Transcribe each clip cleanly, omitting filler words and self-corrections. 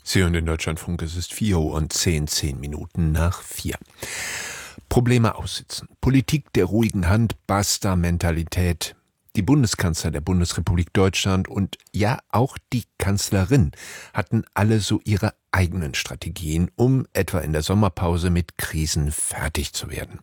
Sie hören den Deutschlandfunk, es ist 4:10 nach 4. Probleme aussitzen. Politik der ruhigen Hand, Basta-Mentalität. Die Bundeskanzler der Bundesrepublik Deutschland und ja auch die Kanzlerin hatten alle so ihre eigenen Strategien, um etwa in der Sommerpause mit Krisen fertig zu werden.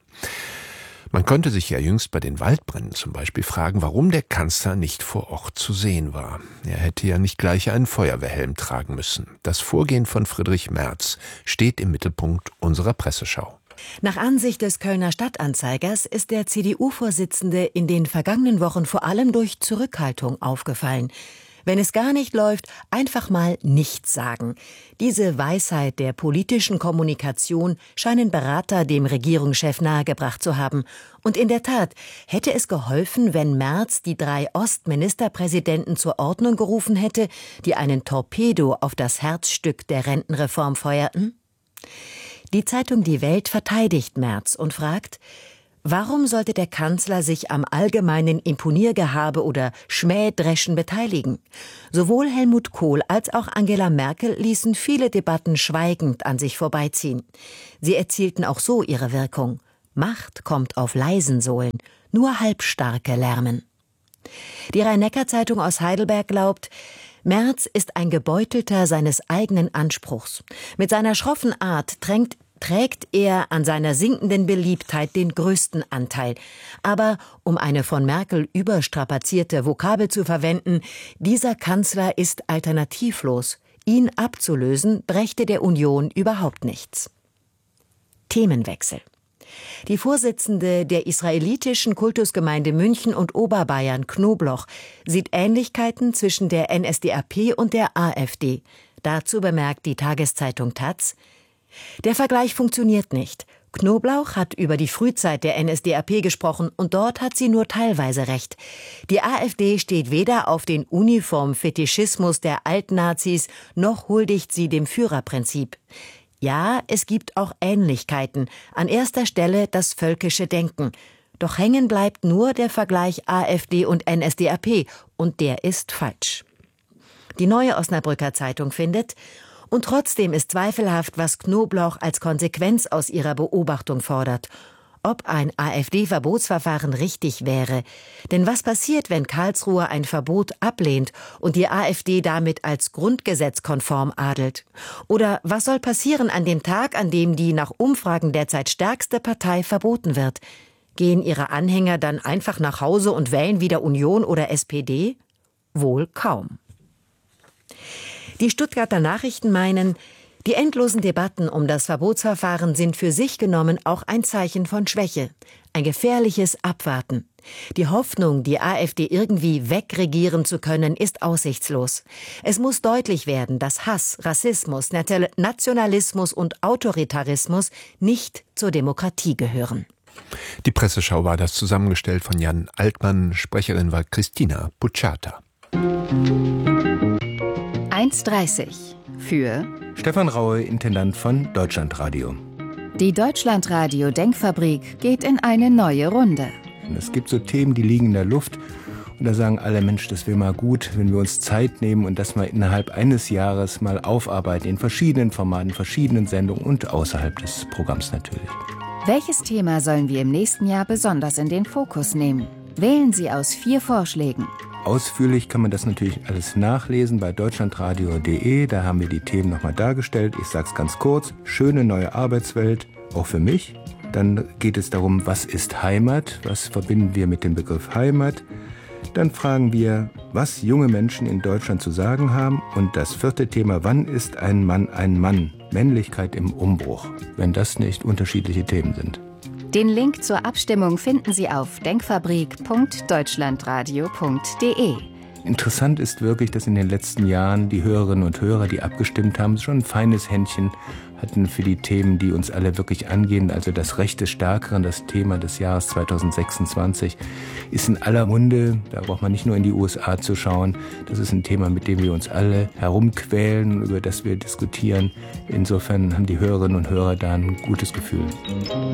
Man konnte sich ja jüngst bei den Waldbränden zum Beispiel fragen, warum der Kanzler nicht vor Ort zu sehen war. Er hätte ja nicht gleich einen Feuerwehrhelm tragen müssen. Das Vorgehen von Friedrich Merz steht im Mittelpunkt unserer Presseschau. Nach Ansicht des Kölner Stadtanzeigers ist der CDU-Vorsitzende in den vergangenen Wochen vor allem durch Zurückhaltung aufgefallen. Wenn es gar nicht läuft, einfach mal nichts sagen. Diese Weisheit der politischen Kommunikation scheinen Berater dem Regierungschef nahegebracht zu haben. Und in der Tat, hätte es geholfen, wenn Merz die 3 Ostministerpräsidenten zur Ordnung gerufen hätte, die einen Torpedo auf das Herzstück der Rentenreform feuerten? Die Zeitung Die Welt verteidigt Merz und fragt: Warum sollte der Kanzler sich am allgemeinen Imponiergehabe oder Schmähdreschen beteiligen? Sowohl Helmut Kohl als auch Angela Merkel ließen viele Debatten schweigend an sich vorbeiziehen. Sie erzielten auch so ihre Wirkung. Macht kommt auf leisen Sohlen, nur Halbstarke lärmen. Die Rhein-Neckar-Zeitung aus Heidelberg glaubt, Merz ist ein Gebeutelter seines eigenen Anspruchs. Mit seiner schroffen Art trägt er an seiner sinkenden Beliebtheit den größten Anteil. Aber, um eine von Merkel überstrapazierte Vokabel zu verwenden, dieser Kanzler ist alternativlos. Ihn abzulösen, brächte der Union überhaupt nichts. Themenwechsel. Die Vorsitzende der israelitischen Kultusgemeinde München und Oberbayern, Knobloch, sieht Ähnlichkeiten zwischen der NSDAP und der AfD. Dazu bemerkt die Tageszeitung taz: Der Vergleich funktioniert nicht. Knobloch hat über die Frühzeit der NSDAP gesprochen und dort hat sie nur teilweise recht. Die AfD steht weder auf den Uniformfetischismus der Altnazis, noch huldigt sie dem Führerprinzip. Ja, es gibt auch Ähnlichkeiten. An erster Stelle das völkische Denken. Doch hängen bleibt nur der Vergleich AfD und NSDAP und der ist falsch. Die Neue Osnabrücker Zeitung findet: Und trotzdem ist zweifelhaft, was Knobloch als Konsequenz aus ihrer Beobachtung fordert. Ob ein AfD-Verbotsverfahren richtig wäre. Denn was passiert, wenn Karlsruhe ein Verbot ablehnt und die AfD damit als grundgesetzkonform adelt? Oder was soll passieren an dem Tag, an dem die nach Umfragen derzeit stärkste Partei verboten wird? Gehen ihre Anhänger dann einfach nach Hause und wählen wieder Union oder SPD? Wohl kaum. Die Stuttgarter Nachrichten meinen, die endlosen Debatten um das Verbotsverfahren sind für sich genommen auch ein Zeichen von Schwäche, ein gefährliches Abwarten. Die Hoffnung, die AfD irgendwie wegregieren zu können, ist aussichtslos. Es muss deutlich werden, dass Hass, Rassismus, Nationalismus und Autoritarismus nicht zur Demokratie gehören. Die Presseschau war das, zusammengestellt von Jan Altmann. Sprecherin war Christina Pucciata. 1:30 für Stefan Raue, Intendant von Deutschlandradio. Die Deutschlandradio Denkfabrik geht in eine neue Runde. Es gibt so Themen, die liegen in der Luft. Und da sagen alle, Mensch, das wäre mal gut, wenn wir uns Zeit nehmen und das mal innerhalb eines Jahres mal aufarbeiten. In verschiedenen Formaten, verschiedenen Sendungen und außerhalb des Programms natürlich. Welches Thema sollen wir im nächsten Jahr besonders in den Fokus nehmen? Wählen Sie aus 4 Vorschlägen. Ausführlich kann man das natürlich alles nachlesen bei deutschlandradio.de. Da haben wir die Themen nochmal dargestellt. Ich sag's ganz kurz: Schöne neue Arbeitswelt, auch für mich. Dann geht es darum, was ist Heimat? Was verbinden wir mit dem Begriff Heimat? Dann fragen wir, was junge Menschen in Deutschland zu sagen haben. Und das 4. Thema: Wann ist ein Mann ein Mann? Männlichkeit im Umbruch. Wenn das nicht unterschiedliche Themen sind. Den Link zur Abstimmung finden Sie auf denkfabrik.deutschlandradio.de. Interessant ist wirklich, dass in den letzten Jahren die Hörerinnen und Hörer, die abgestimmt haben, schon ein feines Händchen hatten für die Themen, die uns alle wirklich angehen. Also das Recht des Stärkeren, das Thema des Jahres 2026, ist in aller Munde. Da braucht man nicht nur in die USA zu schauen. Das ist ein Thema, mit dem wir uns alle herumquälen, über das wir diskutieren. Insofern haben die Hörerinnen und Hörer da ein gutes Gefühl.